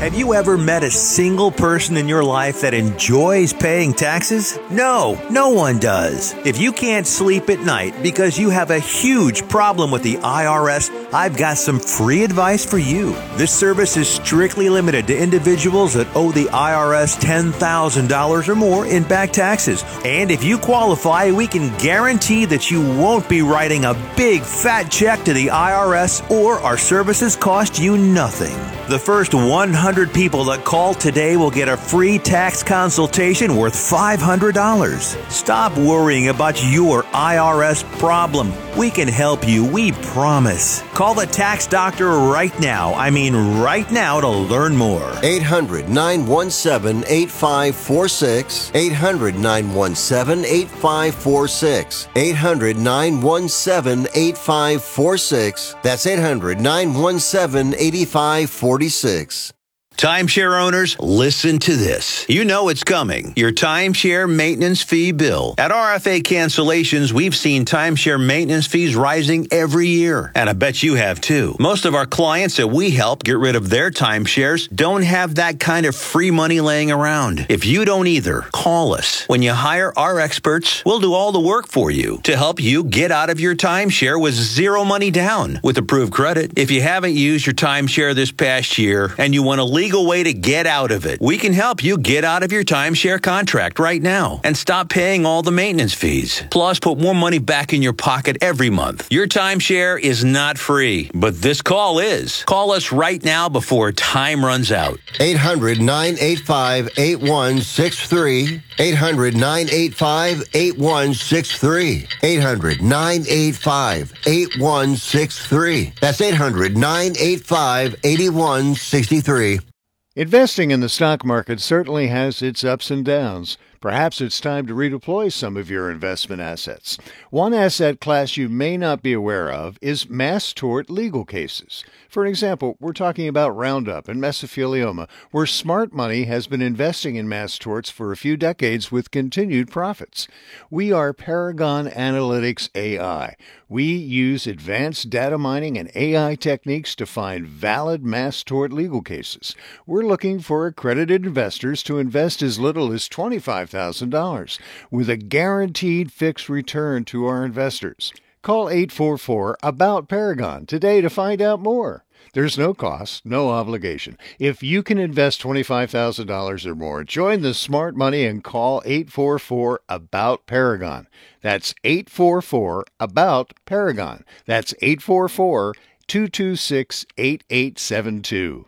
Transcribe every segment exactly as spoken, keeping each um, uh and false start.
Have you ever met a single person in your life that enjoys paying taxes? No, no one does. If you can't sleep at night because you have a huge problem with the I R S, I've got some free advice for you. This service is strictly limited to individuals that owe the I R S ten thousand dollars or more in back taxes. And if you qualify, we can guarantee that you won't be writing a big fat check to the I R S, or our services cost you nothing. The first one hundred people that call today will get a free tax consultation worth five hundred dollars. Stop worrying about your I R S problem. We can help you, we promise. Call the tax doctor right now. I mean right now to learn more. eight hundred, nine one seven, eight five four six. eight hundred, nine one seven, eight five four six. eight hundred, nine one seven, eight five four six. That's eight hundred, nine one seven, eight five four six. Timeshare owners, listen to this. You know it's coming. Your timeshare maintenance fee bill. At R F A Cancellations, we've seen timeshare maintenance fees rising every year. And I bet you have too. Most of our clients that we help get rid of their timeshares don't have that kind of free money laying around. If you don't either, call us. When you hire our experts, we'll do all the work for you to help you get out of your timeshare with zero money down with approved credit. If you haven't used your timeshare this past year and you want to leave legal way to get out of it, we can help you get out of your timeshare contract right now and stop paying all the maintenance fees. Plus, put more money back in your pocket every month. Your timeshare is not free, but this call is. Call us right now before time runs out. eight hundred, nine eight five, eight one six three. eight hundred, nine eight five, eight one six three. eight hundred, nine eight five, eight one six three. That's eight hundred, nine eight five, eight one six three. Investing in the stock market certainly has its ups and downs. Perhaps it's time to redeploy some of your investment assets. One asset class you may not be aware of is mass tort legal cases. For example, we're talking about Roundup and mesothelioma, where smart money has been investing in mass torts for a few decades with continued profits. We are Paragon Analytics A I. We use advanced data mining and A I techniques to find valid mass tort legal cases. We're looking for accredited investors to invest as little as twenty-five thousand dollars with a guaranteed fixed return to our investors. Call eight four four, A B O U T, Paragon today to find out more. There's no cost, no obligation. If you can invest twenty-five thousand dollars or more, join the smart money and call eight four four, A B O U T, Paragon. That's eight four four, A B O U T, Paragon. That's eight four four, two two six, eight eight seven two.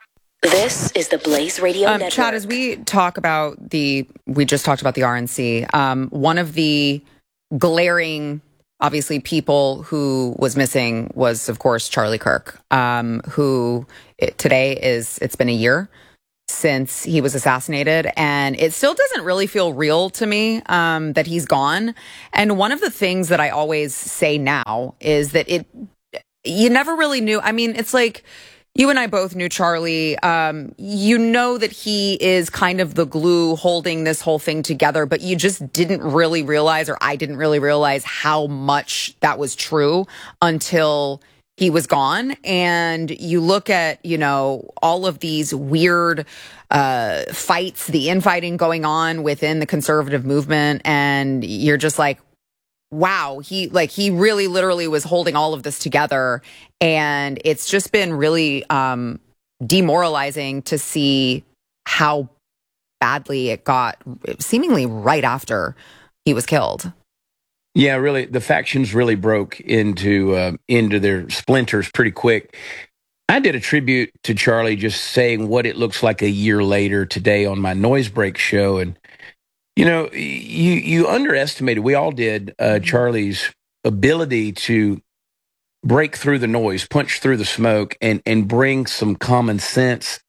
This is the Blaze Radio um, Network. Chad, as we talk about the, we just talked about the R N C, um, one of the glaring, obviously, people who was missing was, of course, Charlie Kirk, um, who it, today is, it's been a year since he was assassinated, and it still doesn't really feel real to me um, that he's gone. And one of the things that I always say now is that it, you never really knew. I mean, it's like, you and I both knew Charlie. Um, you know that he is kind of the glue holding this whole thing together, but you just didn't really realize, or I didn't really realize how much that was true until he was gone. And you look at, you know, all of these weird uh, fights, the infighting going on within the conservative movement, and you're just like, wow, he like he really literally was holding all of this together. And it's just been really um, demoralizing to see how badly it got, seemingly right after he was killed. Yeah, really, the factions really broke into uh, into their splinters pretty quick. I did a tribute to Charlie, just saying what it looks like a year later today on my Noise Break show, and you know, you you underestimated, we all did, uh, Charlie's ability to break through the noise, punch through the smoke, and and bring some common sense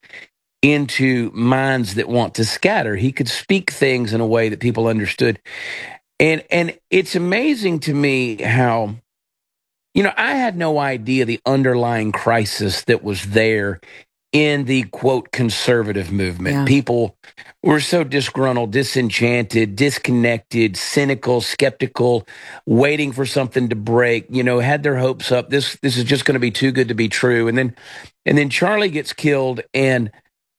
into minds that want to scatter. He could speak things in a way that people understood. And and it's amazing to me how, you know, I had no idea the underlying crisis that was there in the, quote, conservative movement. Yeah. People were so disgruntled, disenchanted, disconnected, cynical, skeptical, waiting for something to break, you know, had their hopes up. This this is just going to be too good to be true. And then and then Charlie gets killed, and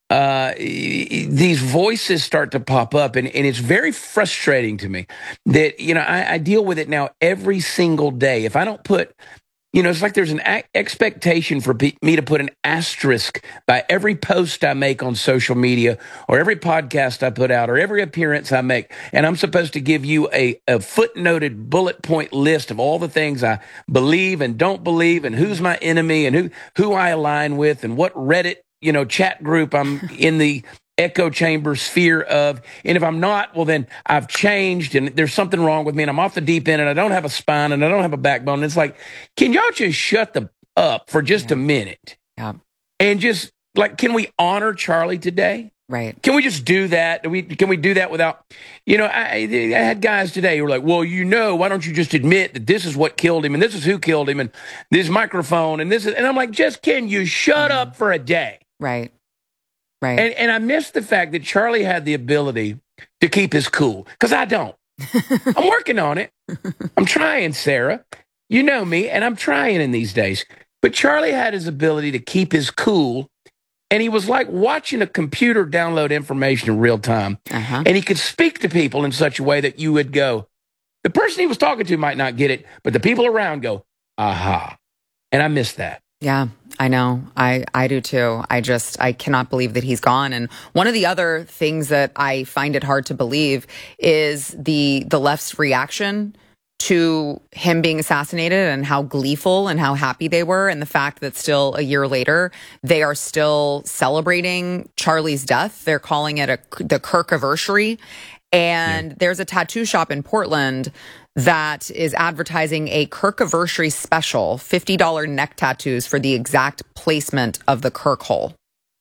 uh, these voices start to pop up, and, and it's very frustrating to me that, you know, I, I deal with it now every single day. If I don't put, you know, it's like there's an a- expectation for pe- me to put an asterisk by every post I make on social media or every podcast I put out or every appearance I make. And I'm supposed to give you a, a footnoted bullet point list of all the things I believe and don't believe and who's my enemy and who, who I align with and what Reddit, you know, chat group I'm in the echo chamber sphere of. And if I'm not, well, then I've changed and there's something wrong with me and I'm off the deep end and I don't have a spine and I don't have a backbone. And it's like, can y'all just shut the up for just yeah. a minute? Yeah. And just like, can we honor Charlie today? Right. Can we just do that? Do we, can we do that without, you know, I, I had guys today who were like, well, you know, why don't you just admit that this is what killed him and this is who killed him and this microphone and this is, and I'm like, just can you shut mm. up for a day? Right. Right. And, and I miss the fact that Charlie had the ability to keep his cool, because I don't. I'm working on it. I'm trying, Sarah. You know me, and I'm trying in these days. But Charlie had his ability to keep his cool, and he was like watching a computer download information in real time. Uh-huh. And he could speak to people in such a way that you would go, the person he was talking to might not get it, but the people around go, aha. And I miss that. Yeah, I know. I, I do too. I just, I cannot believe that he's gone. And one of the other things that I find it hard to believe is the, the left's reaction to him being assassinated and how gleeful and how happy they were. And the fact that still a year later, they are still celebrating Charlie's death. They're calling it a, the Kirkiversary. And yeah. there's a tattoo shop in Portland that is advertising a Kirkiversary special, fifty dollars neck tattoos for the exact placement of the Kirk hole.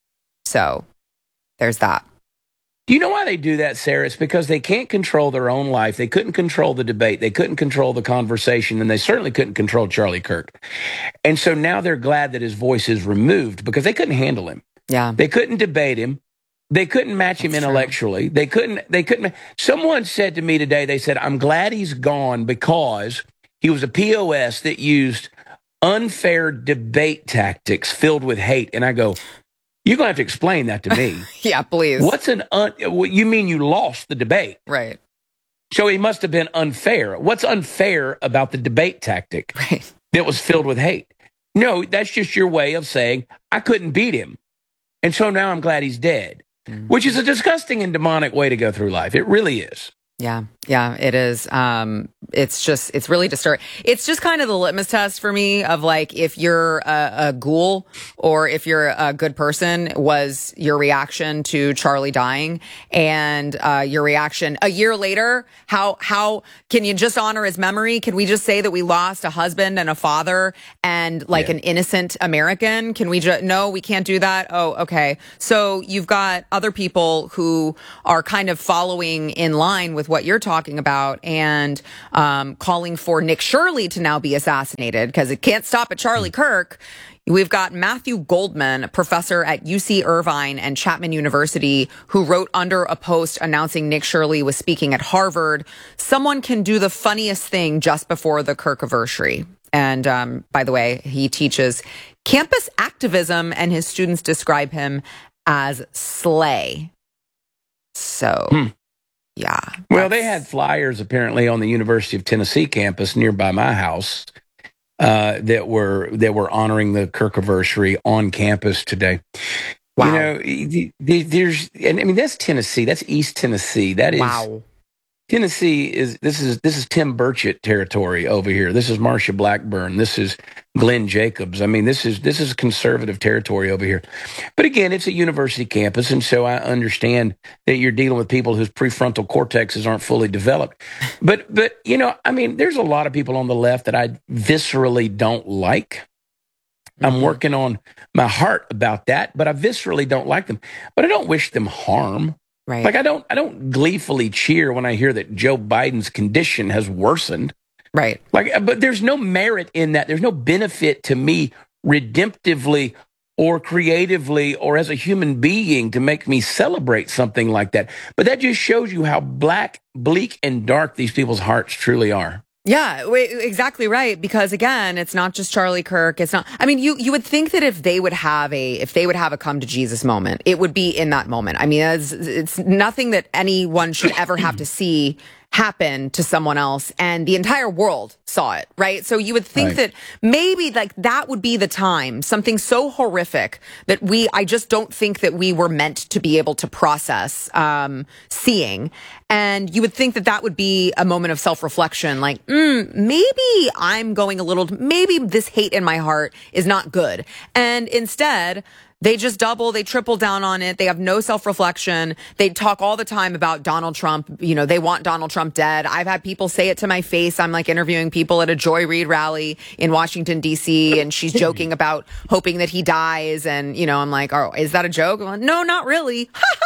So there's that. Do you know why they do that, Sarah? It's because they can't control their own life. They couldn't control the debate. They couldn't control the conversation, and they certainly couldn't control Charlie Kirk. And so now they're glad that his voice is removed because they couldn't handle him. Yeah. They couldn't debate him. They couldn't match That's him intellectually. True. They couldn't, they couldn't. Someone said to me today, they said, I'm glad he's gone because he was a P O S that used unfair debate tactics filled with hate. And I go, you're going to have to explain that to me. Yeah, please. What's an, un, you mean you lost the debate? Right. So he must have been unfair. What's unfair about the debate tactic right. that was filled with hate? No, that's just your way of saying, I couldn't beat him. And so now I'm glad he's dead. Which is a disgusting and demonic way to go through life. It really is. Yeah, yeah, it is. Um, it's just, it's really disturbing. It's just kind of the litmus test for me of like, if you're a, a ghoul or if you're a good person, was your reaction to Charlie dying and uh, your reaction a year later. How, how can you just honor his memory? Can we just say that we lost a husband and a father and like yeah. an innocent American? Can we just, no, we can't do that. Oh, okay. So you've got other people who are kind of following in line with what you're talking about and um, calling for Nick Shirley to now be assassinated because it can't stop at Charlie Kirk. We've got Matthew Goldman, a professor at U C Irvine and Chapman University, who wrote under a post announcing Nick Shirley was speaking at Harvard. Someone can do the funniest thing just before the Kirkiversary. And um, by the way, he teaches campus activism and his students describe him as slay. So... Hmm. Yeah. Well, they had flyers apparently on the University of Tennessee campus nearby my house uh, that were that were honoring the Kirkiversary on campus today. Wow. You know, the, the, there's, and I mean, that's Tennessee. That's East Tennessee. That is wow. Tennessee is this is this is Tim Burchett territory over here. This is Marsha Blackburn. This is Glenn Jacobs. I mean, this is this is conservative territory over here. But again, it's a university campus, and so I understand that you're dealing with people whose prefrontal cortexes aren't fully developed. But but you know, I mean, there's a lot of people on the left that I viscerally don't like. Mm-hmm. I'm working on my heart about that, but I viscerally don't like them. But I don't wish them harm. Right. Like I don't, I don't gleefully cheer when I hear that Joe Biden's condition has worsened. Right. Like, but there's no merit in that. There's no benefit to me redemptively or creatively or as a human being to make me celebrate something like that. But that just shows you how black, bleak, and dark these people's hearts truly are. Yeah, wait, exactly right. Because again, it's not just Charlie Kirk. It's not. I mean, you you would think that if they would have a if they would have a come to Jesus moment, it would be in that moment. I mean, it's, it's nothing that anyone should ever have to see happen to someone else, and the entire world saw it, right? So you would think Right. that maybe like that would be the time, something so horrific that we, I just don't think that we were meant to be able to process um, seeing. And you would think that that would be a moment of self-reflection, like, mm, maybe I'm going a little, maybe this hate in my heart is not good. And instead, they just double, they triple down on it. They have no self-reflection. They talk all the time about Donald Trump. You know, they want Donald Trump dead. I've had people say it to my face. I'm like interviewing people at a Joy Reid rally in Washington, D C, and she's joking about hoping that he dies. And, you know, I'm like, oh, is that a joke? I'm like, no, not really.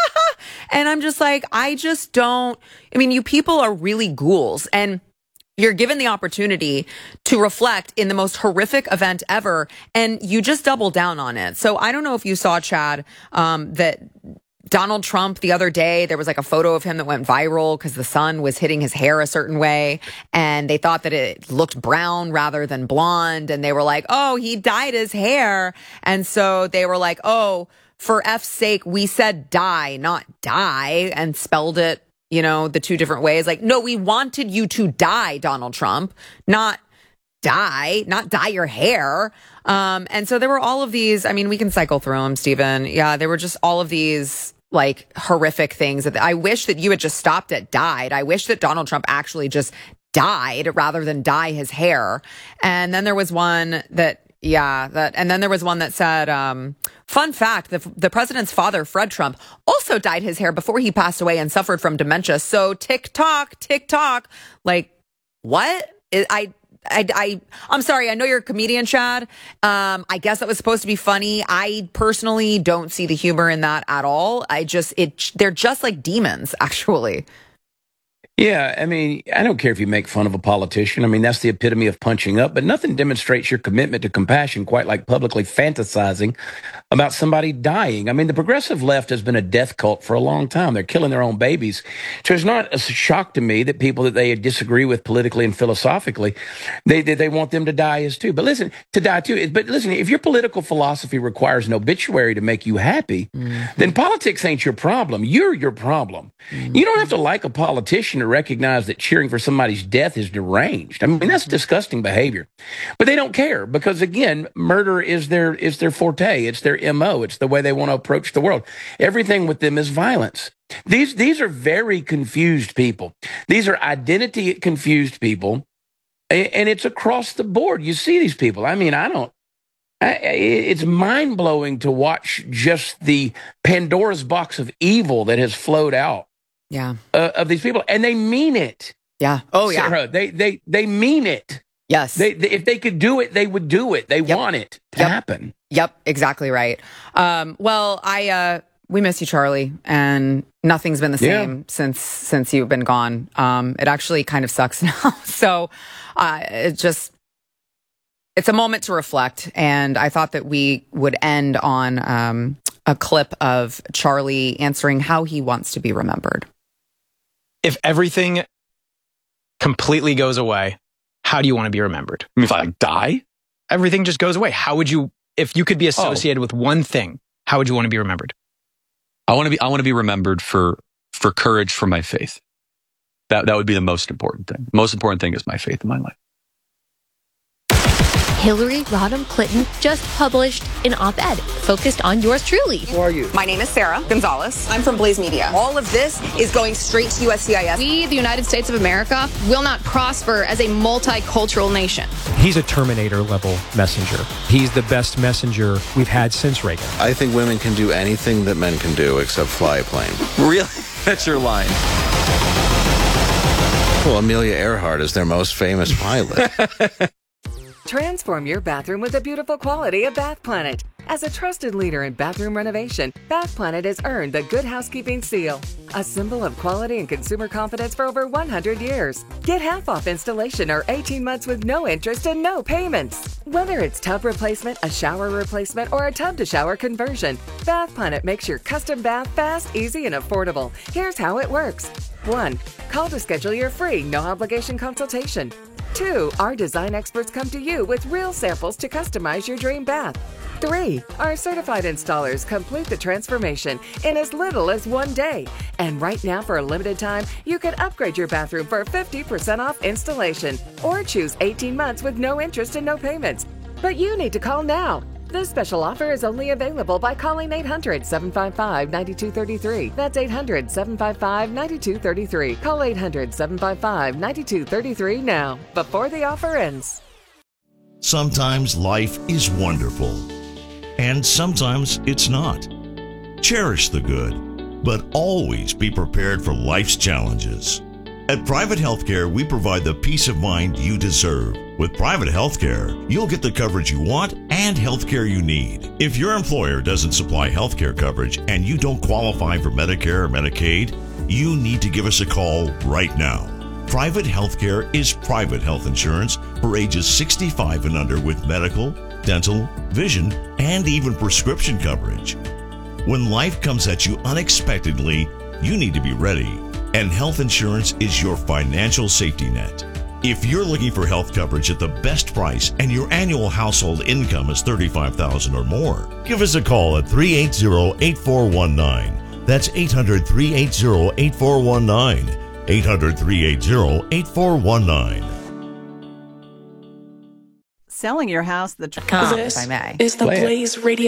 And I'm just like, I just don't, I mean, you people are really ghouls. And you're given the opportunity to reflect in the most horrific event ever, and you just double down on it. So I don't know if you saw, Chad, um, that Donald Trump the other day, there was like a photo of him that went viral because the sun was hitting his hair a certain way, and they thought that it looked brown rather than blonde, and they were like, oh, he dyed his hair. And so they were like, oh, for F's sake, we said dye, not die, and spelled it, you know, the two different ways. Like, no, we wanted you to die, Donald Trump, not dye, not dye your hair. Um, and so there were all of these. I mean, we can cycle through them, Stephen. Yeah, there were just all of these like horrific things that I wish that you had just stopped at died. I wish that Donald Trump actually just died rather than dye his hair. And then there was one that, yeah, that, and then there was one that said, um, fun fact, the, the president's father, Fred Trump, also dyed his hair before he passed away and suffered from dementia. So tick tock, tick tock. Like, what? I, I, I, I'm sorry. I know you're a comedian, Chad. Um, I guess that was supposed to be funny. I personally don't see the humor in that at all. I just, it, they're just like demons, actually. Yeah, I mean, I don't care if you make fun of a politician. I mean, that's the epitome of punching up, but nothing demonstrates your commitment to compassion quite like publicly fantasizing about somebody dying. I mean, the progressive left has been a death cult for a long time. They're killing their own babies. So it's not a shock to me that people that they disagree with politically and philosophically, they, they, they want them to die as too. But listen, to die too. But listen, if your political philosophy requires an obituary to make you happy, mm-hmm. then politics ain't your problem. You're your problem. Mm-hmm. You don't have to like a politician to recognize that cheering for somebody's death is deranged. I mean, that's disgusting behavior. But they don't care because, again, murder is their is their forte. It's their M O. It's the way they want to approach the world. Everything with them is violence. These these are very confused people. These are identity confused people, and it's across the board. You see these people. I mean, I don't. I, it's mind blowing to watch just the Pandora's box of evil that has flowed out. Yeah, uh, of these people, and they mean it. Yeah. Oh, yeah. Sarah, they they they mean it. Yes. They, they if they could do it, they would do it. They yep. want it to yep. happen. Yep. Exactly right. Um, well, I uh, we miss you, Charlie, and nothing's been the same yeah. since since you've been gone. Um, it actually kind of sucks now. So uh, it just. It's a moment to reflect, and I thought that we would end on um, a clip of Charlie answering how he wants to be remembered. If everything completely goes away, how do you want to be remembered? I mean, if I like, die? Everything just goes away. How would you, if you could be associated oh. with one thing, how would you want to be remembered? I want to be, I want to be remembered for, for courage for my faith. That, that would be the most important thing. Most important thing is my faith in my life. Hillary Rodham Clinton just published an op-ed focused on yours truly. Who are you? My name is Sarah Gonzalez. I'm from Blaze Media. All of this is going straight to U S C I S. We, the United States of America, will not prosper as a multicultural nation. He's a Terminator-level messenger. He's the best messenger we've had since Reagan. I think women can do anything that men can do except fly a plane. Really? That's your line. Well, Amelia Earhart is their most famous pilot. Transform your bathroom with the beautiful quality of Bath Planet. As a trusted leader in bathroom renovation, Bath Planet has earned the Good Housekeeping seal, a symbol of quality and consumer confidence for over one hundred years. Get half off installation or eighteen months with no interest and no payments. Whether it's tub replacement, a shower replacement, or a tub-to-shower conversion, Bath Planet makes your custom bath fast, easy, and affordable. Here's how it works. one. Call to schedule your free, no-obligation consultation. Two, our design experts come to you with real samples to customize your dream bath. Three, our certified installers complete the transformation in as little as one day. And right now, for a limited time, you can upgrade your bathroom for fifty percent off installation or choose eighteen months with no interest and no payments. But you need to call now. This special offer is only available by calling eight hundred, seven five five, nine two three three. That's eight hundred, seven five five, nine two three three. Call eight hundred, seven five five, nine two three three now, before the offer ends. Sometimes life is wonderful, and sometimes it's not. Cherish the good, but always be prepared for life's challenges. At Private Healthcare, we provide the peace of mind you deserve. With Private Healthcare, you'll get the coverage you want and healthcare you need. If your employer doesn't supply healthcare coverage and you don't qualify for Medicare or Medicaid, you need to give us a call right now. Private Healthcare is private health insurance for ages sixty-five and under with medical, dental, vision, and even prescription coverage. When life comes at you unexpectedly, you need to be ready. And health insurance is your financial safety net. If you're looking for health coverage at the best price and your annual household income is thirty-five thousand dollars or more, give us a call at three eight zero, eight four one nine. That's eight hundred, three eight zero, eight four one nine. eight hundred, three eight zero, eight four one nine. Selling your house the This if I may. is the Blaze Radio